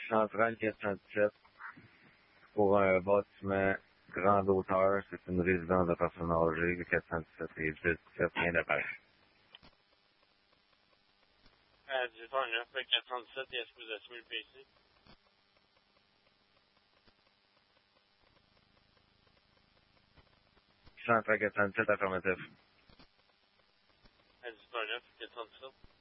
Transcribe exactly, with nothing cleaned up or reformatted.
Centrale quatre cent dix-sept pour un bâtiment grande hauteur. C'est une résidence de personnes âgées, le quatre cent dix-sept et dix-sept, rien d'appareil. Euh, dix-huit heures neuf, quatre cent dix-sept, est-ce que vous assumez le P C? Centrale quatre cent dix-sept, affirmatif. À dix-huit heures neuf, quatre cent dix-sept.